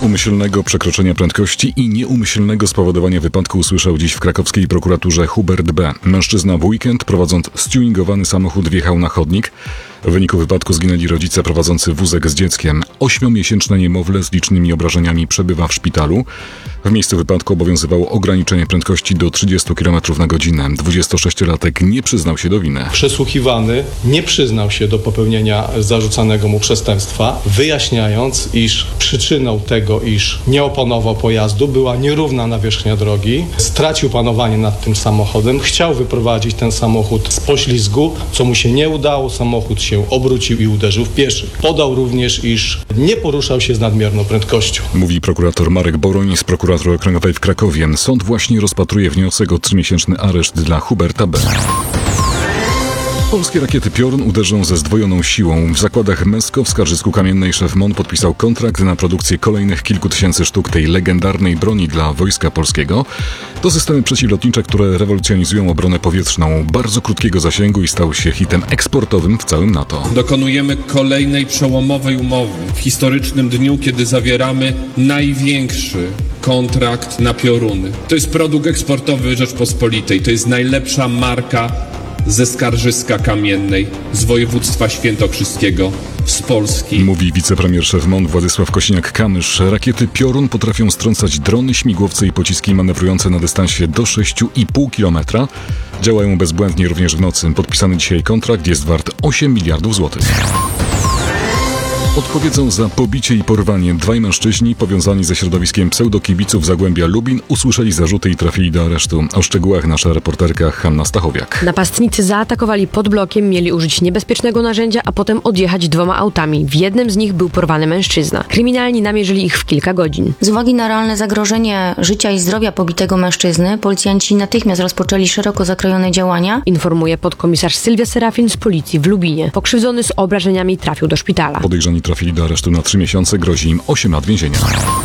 umyślnego przekroczenia prędkości i nieumyślnego spowodowania wypadku usłyszał dziś w krakowskiej prokuraturze Hubert B. Mężczyzna w weekend, prowadząc stuningowany samochód, wjechał na chodnik. W wyniku wypadku zginęli rodzice prowadzący wózek z dzieckiem. 8-miesięczne niemowlę z licznymi obrażeniami przebywa w szpitalu. W miejscu wypadku obowiązywało ograniczenie prędkości do 30 km na godzinę. 26-latek nie przyznał się do winy. Przesłuchiwany nie przyznał się do popełnienia zarzucanego mu przestępstwa, wyjaśniając, iż przyczyną tego, iż nie opanował pojazdu, była nierówna nawierzchnia drogi. Stracił panowanie nad tym samochodem, chciał wyprowadzić ten samochód z poślizgu, co mu się nie udało. Samochód się obrócił i uderzył w pieszych. Podał również, iż nie poruszał się z nadmierną prędkością. Mówi prokurator Marek Boroń z prokuratury okręgowej w Krakowie. Sąd właśnie rozpatruje wniosek o 3-miesięczny areszt dla Huberta B. Polskie rakiety Piorun uderzą ze zdwojoną siłą. W zakładach Mesko w Skarżysku-Kamiennej szef MON podpisał kontrakt na produkcję kolejnych kilku tysięcy sztuk tej legendarnej broni dla Wojska Polskiego. To systemy przeciwlotnicze, które rewolucjonizują obronę powietrzną, bardzo krótkiego zasięgu i stał się hitem eksportowym w całym NATO. Dokonujemy kolejnej przełomowej umowy w historycznym dniu, kiedy zawieramy największy kontrakt na Pioruny. To jest produkt eksportowy Rzeczpospolitej, to jest najlepsza marka ze Skarżyska Kamiennej, z województwa świętokrzyskiego, z Polski. Mówi wicepremier szef MON Władysław Kosiniak-Kamysz. Rakiety Piorun potrafią strącać drony, śmigłowce i pociski manewrujące na dystansie do 6,5 km. Działają bezbłędnie również w nocy. Podpisany dzisiaj kontrakt jest wart 8 miliardów złotych. Odpowiedzą za pobicie i porwanie. Dwaj mężczyźni powiązani ze środowiskiem pseudokibiców Zagłębia Lubin usłyszeli zarzuty i trafili do aresztu. O szczegółach nasza reporterka Hanna Stachowiak. Napastnicy zaatakowali pod blokiem, mieli użyć niebezpiecznego narzędzia, a potem odjechać 2 autami. W jednym z nich był porwany mężczyzna. Kryminalni namierzyli ich w kilka godzin. Z uwagi na realne zagrożenie życia i zdrowia pobitego mężczyzny, policjanci natychmiast rozpoczęli szeroko zakrojone działania. Informuje podkomisarz Sylwia Serafin z policji w Lubinie. Pokrzywdzony z obrażeniami trafił do szpitala. Podejrzani trafili do aresztu na 3 miesiące, grozi im 8 lat więzienia.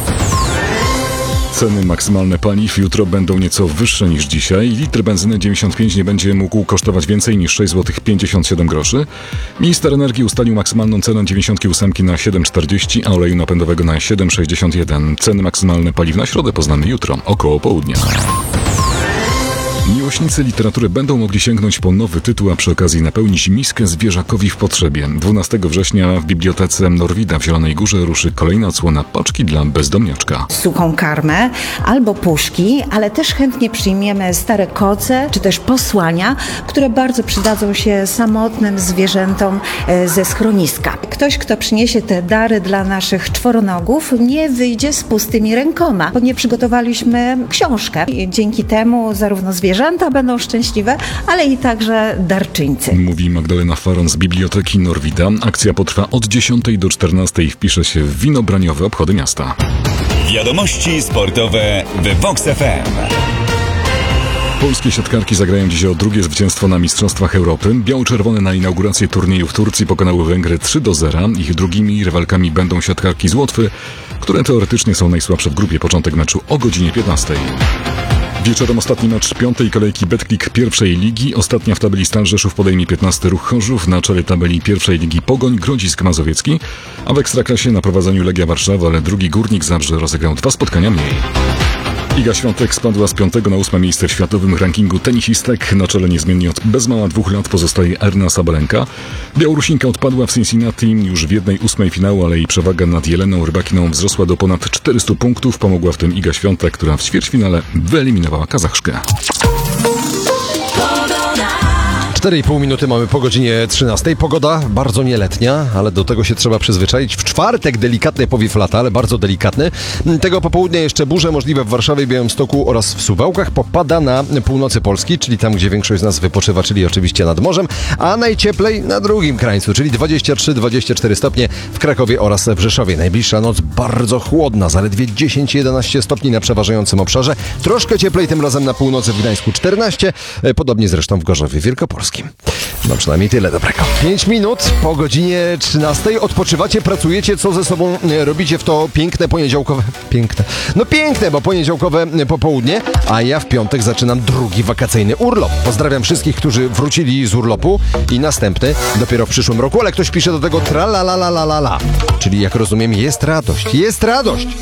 Ceny maksymalne paliw jutro będą nieco wyższe niż dzisiaj. Litr benzyny 95 nie będzie mógł kosztować więcej niż 6,57 zł. Minister energii ustalił maksymalną cenę 98 na 7,40, a oleju napędowego na 7,61. Ceny maksymalne paliw na środę poznamy jutro, około południa. Miłośnicy literatury będą mogli sięgnąć po nowy tytuł, a przy okazji napełnić miskę zwierzakowi w potrzebie. 12 września w Bibliotece Norwida w Zielonej Górze ruszy kolejna odsłona paczki dla bezdomniaczka. Suchą karmę albo puszki, ale też chętnie przyjmiemy stare koce czy też posłania, które bardzo przydadzą się samotnym zwierzętom ze schroniska. Ktoś, kto przyniesie te dary dla naszych czworonogów, nie wyjdzie z pustymi rękoma, bo nie przygotowaliśmy książkę. I dzięki temu zarówno zwierzęta będą szczęśliwe, ale i także darczyńcy. Mówi Magdalena Faron z Biblioteki Norwida. Akcja potrwa od 10 do 14 i wpisze się w winobraniowe obchody miasta. Wiadomości sportowe w Vox FM. Polskie siatkarki zagrają dziś o drugie zwycięstwo na Mistrzostwach Europy. Biało-czerwone na inaugurację turnieju w Turcji pokonały Węgry 3-0. Ich drugimi rywalkami będą siatkarki z Łotwy, które teoretycznie są najsłabsze w grupie. Początek meczu o godzinie 15. Wieczorem ostatni mecz 5. kolejki Betclic pierwszej ligi. Ostatnia w tabeli Stal Rzeszów podejmie 15 Ruch Chorzów. Na czele tabeli pierwszej ligi Pogoń Grodzisk Mazowiecki. A w Ekstraklasie na prowadzeniu Legia Warszawa, ale drugi Górnik Zabrze rozegrał 2 spotkania mniej. Iga Świątek spadła z 5. na 8. miejsce w światowym rankingu tenisistek. Na czele niezmiennie od bez mała 2 lat pozostaje Arna Sabalenka. Białorusinka odpadła w Cincinnati już w 1/8 finału, ale jej przewaga nad Jeleną Rybakiną wzrosła do ponad 400 punktów. Pomogła w tym Iga Świątek, która w ćwierćfinale wyeliminowała Kazachszkę. 4,5 minuty mamy po godzinie 13. Pogoda bardzo nieletnia, ale do tego się trzeba przyzwyczaić. W czwartek delikatny powiew lata, ale bardzo delikatny. Tego popołudnia jeszcze burze możliwe w Warszawie, Białymstoku oraz w Suwałkach. Popada na północy Polski, czyli tam, gdzie większość z nas wypoczywa, czyli oczywiście nad morzem, a najcieplej na drugim krańcu, czyli 23-24 stopnie w Krakowie oraz w Rzeszowie. Najbliższa noc bardzo chłodna, zaledwie 10-11 stopni na przeważającym obszarze. Troszkę cieplej tym razem na północy w Gdańsku 14, podobnie zresztą w Gorzowie Wielkopolskim. No przynajmniej tyle dobrego. 5 minut po godzinie 13. Odpoczywacie, pracujecie, co ze sobą robicie w to piękne poniedziałkowe... Piękne, bo poniedziałkowe popołudnie, a ja w piątek zaczynam drugi wakacyjny urlop. Pozdrawiam wszystkich, którzy wrócili z urlopu i następny dopiero w przyszłym roku, ale ktoś pisze do tego tra-la-la-la-la-la. Czyli jak rozumiem, jest radość.